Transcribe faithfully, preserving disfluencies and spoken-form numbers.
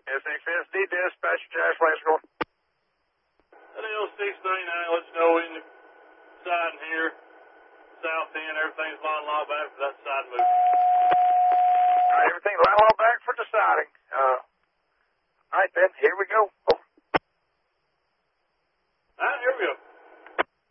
S X S D dispatch, Josh Lasco. At L six thirty-nine, let's go in the siding here. South end, everything's line law back for that side move. All right, everything's line law back for the siding. Uh, all right, then, here we go.